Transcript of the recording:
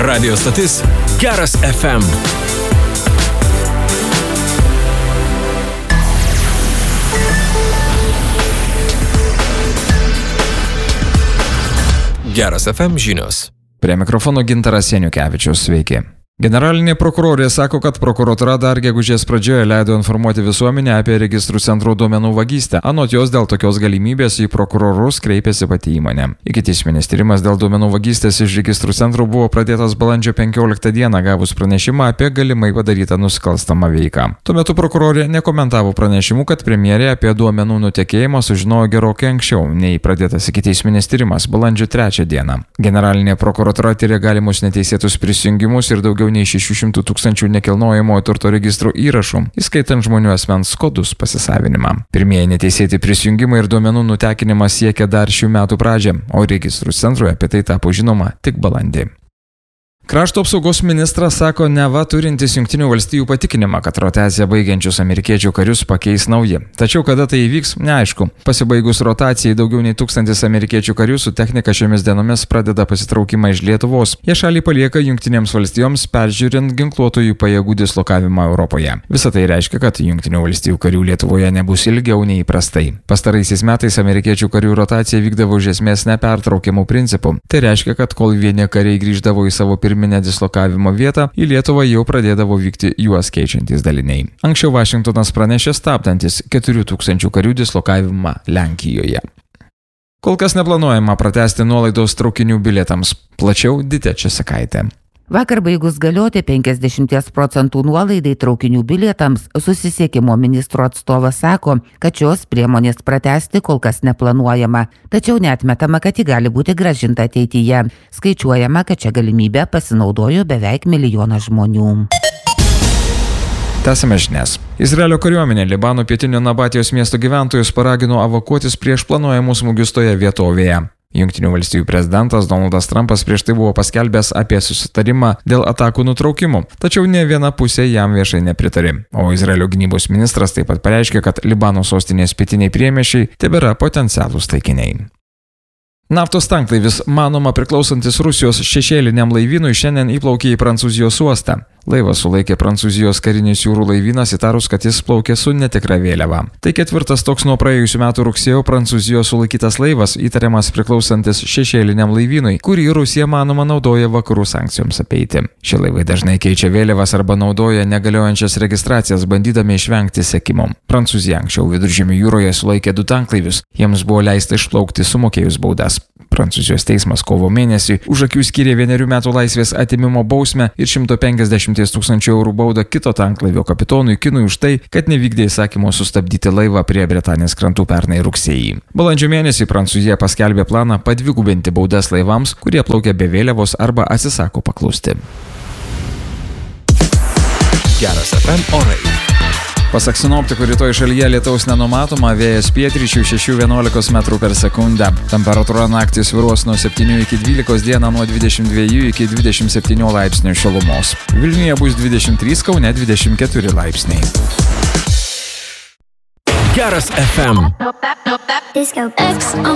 Radio stotis Geras FM. Geras FM žinios. Prie mikrofono Gintaras Janiukevičius, sveiki. Generalinė prokurorė sako, kad prokuratura dar gegužės pradžioje leido informuoti visuomenę apie registrų centro duomenų vagystę. Anot jos, dėl tokios galimybės į prokurorus kreipėsi pati įmonė. Ikiteisminis tyrimas dėl duomenų vagystės iš registrų centro buvo pradėtas balandžio 15 dieną gavus pranešimą apie galimai padarytą nusikalstamą veiką. Tuo metu prokurorė nekomentavo pranešimų, kad premjerė apie duomenų nutekėjimą sužinojo gerokai anksčiau nei pradėtas ikiteisminis tyrimas balandžio 3 dieną. Generalinė prokuratura tyrė galimus neteisėtus prisijungimus ir daugiau nei 600 tūkstančių nekilnojamojo turto registrų įrašų, įskaitant žmonių asmens kodus pasisavinimą. Pirmieji neteisėti prisijungimai ir duomenų nutekinimas siekia dar šių metų pradžią, o registrų centrui apie tai tapo žinoma tik balandį. Krašto apsaugos ministras sako, neva turintis Jungtinių valstijų patikinimą, kad rotaciją baigiančius amerikiečių karius pakeis nauji. Tačiau kada tai įvyks, neaišku. Pasibaigus rotacijai daugiau nei 1000 amerikiečių karių su technika šiomis dienomis pradeda pasitraukimą iš Lietuvos. Jie šalį palieka Jungtinėms valstijoms, peržiūrint ginkluotojų pajėgų dislokavimą Europoje. Visa tai reiškia, kad Jungtinių valstijų karių Lietuvoje nebus ilgiau nei įprastai. Pastaraisiais metais amerikiečių karių rotacija vykdavo iš esmės nepertraukiamų principų. Tai reiškia, kad kol vieni kariai grįždavo į savo pirminę dislokavimo vietą, į Lietuvą jau pradėdavo vykti juos keičiantys daliniai. Anksčiau Vašingtonas pranešė stabdantis 4000 karių dislokavimą Lenkijoje. Kol kas neplanuojama pratęsti nuolaidos traukinių bilietams. Plačiau Ditė Česakaitė. Vakar baigus galioti 50% nuolaidai traukinių bilietams, susisiekimo ministro atstovas sako, kad šios priemonės pratęsti kol kas neplanuojama, tačiau neatmetama, kad ji gali būti grąžinta ateityje. Skaičiuojama, kad čia galimybę pasinaudojo beveik 1 milijoną žmonių. Tęsime žinias. Izraelio kariuomenė Libano pietinio Nabatijos miesto gyventojus paragino evakuotis prieš planuojamus smūgius toje vietovėje. Jungtinių valstijų prezidentas Donaldas Trumpas prieš tai buvo paskelbęs apie susitarimą dėl atakų nutraukimų, tačiau ne viena pusė jam viešai nepritarė. O Izraelio gynybos ministras taip pat pareiškė, kad Libano sostinės pietiniai priemiesčiai tebėra potencialūs taikiniai. Naftos tanklaivis, manoma priklausantis Rusijos šešėliniam laivynui, šiandien įplaukė į Prancūzijos uostą. Laivą sulaikė Prancūzijos karinis jūrų laivynas įtarus, kad jis plaukė su netikra vėliava. Tai ketvirtas toks nuo praėjusių metų rugsėjo Prancūzijos sulaikytas laivas, įtariamas priklausantis šešėliniam laivynui, kurį Rusija manoma naudoja vakarų sankcijoms apeiti. Šie laivai dažnai keičia vėliavas arba naudoja negaliojančias registracijas, bandydami išvengti sekimo. Prancūzija anksčiau Viduržemio jūroje sulaikė 2 tanklaivius, jiems buvo leista išplaukti sumokėjus baudas. Prancūzijos teismas kovo mėnesį už akių skyrė 1 metų laisvės atėmimo bausmę ir 150 000 eurų baudą kito tanklaivio kapitonui kinui už tai, kad nevykdė įsakymo sustabdyti laivą prie Britanijos krantų pernai rugsėjį. Balandžio mėnesį Prancūzija paskelbė planą padvigubinti baudas laivams, kurie plaukia be vėliavos arba atsisako paklusti. Geras FM orai. Pasak sinoptikų, rytoj šalyje lietaus nenumatoma, vėjas pietryčių 6–11 metrų per sekundę. Temperatūra naktį svyruos nuo 7 iki 12, dieną nuo 22 iki 27 laipsnių šilumos. Vilniuje bus 23, Kaune 24 laipsniai. Geras FM.